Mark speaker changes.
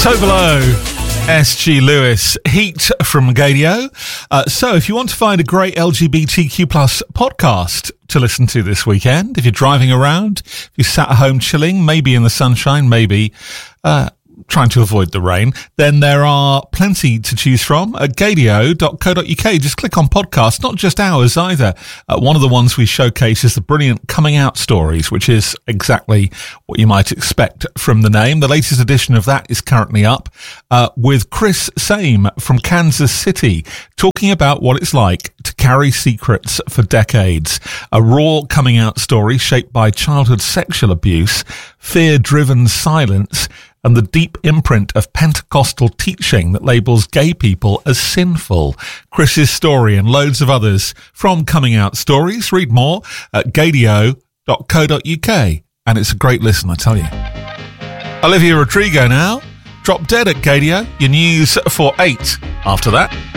Speaker 1: So Below, SG Lewis, Heat from Gadio. So if you want to find a great LGBTQ plus podcast to listen to this weekend, if you're driving around, if you're sat at home chilling, maybe in the sunshine, maybe trying to avoid the rain, then there are plenty to choose from at gadio.co.uk. Just click on podcast, not just ours either. One of the ones we showcase is the brilliant Coming Out Stories, which is exactly what you might expect from the name. The latest edition of that is currently up with Chris Same from Kansas City, talking about what it's like to carry secrets for decades. A raw coming out story shaped by childhood sexual abuse, fear-driven silence, and the deep imprint of Pentecostal teaching that labels gay people as sinful. Chris's story and loads of others from Coming Out Stories. Read more at gadio.co.uk. And it's a great listen, I tell you. Olivia Rodrigo now. Drop Dead at Gadio. Your news for 8 after that.